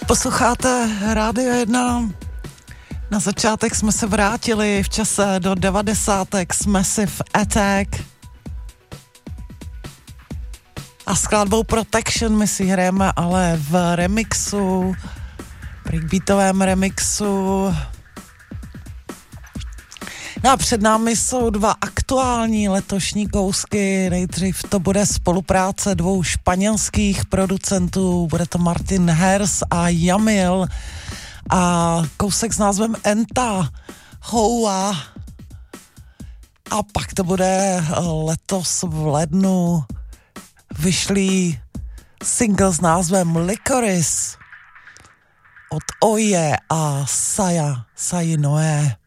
Posloucháte Rádio 1. Na začátek jsme se vrátili v čase do 90. s Massive Attack. A skladbou Protection my si hrajeme ale v remixu, breakbeatovém remixu. No a před námi jsou dva aktuální letošní kousky. Nejdřív to bude spolupráce dvou španělských producentů. Bude to Martin Hers a Jamil. A kousek s názvem Enta Hoa. A pak to bude letos v lednu vyšlý single s názvem Licorice od Oye a Saya Noé.